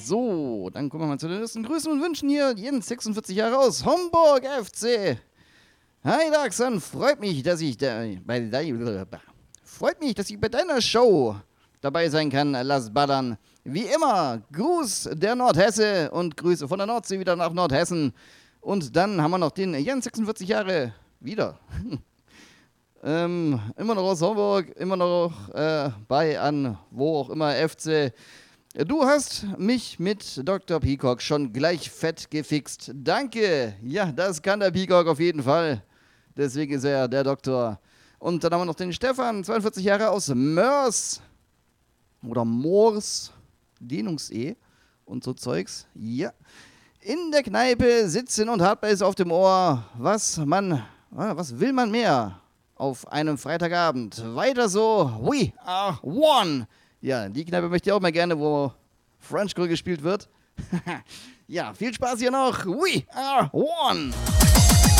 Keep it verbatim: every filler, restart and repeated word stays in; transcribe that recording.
So, dann kommen wir mal zu den ersten Grüßen und Wünschen hier. Jens, sechsundvierzig Jahre aus Homburg F C. Hi Daxan, freut mich, dass ich da bei de- freut mich, dass ich bei deiner Show dabei sein kann. Lass ballern. Wie immer, Gruß der Nordhesse und Grüße von der Nordsee wieder nach Nordhessen. Und dann haben wir noch den Jens, sechsundvierzig Jahre, wieder. ähm, immer noch aus Homburg, immer noch äh, bei an, wo auch immer, F C. Du hast mich mit Doktor Peacock schon gleich fett gefixt. Danke. Ja, das kann der Peacock auf jeden Fall. Deswegen ist er der Doktor. Und dann haben wir noch den Stefan, zweiundvierzig Jahre aus Mörs. Oder Moors. Dehnungs-E und so Zeugs. Ja. In der Kneipe sitzen und Hardbase auf dem Ohr. Was man, was will man mehr auf einem Freitagabend? Weiter so. We are one. Ja, die Kneipe möchte ich auch mal gerne, wo French Girl gespielt wird. Ja, viel Spaß hier noch. We are one.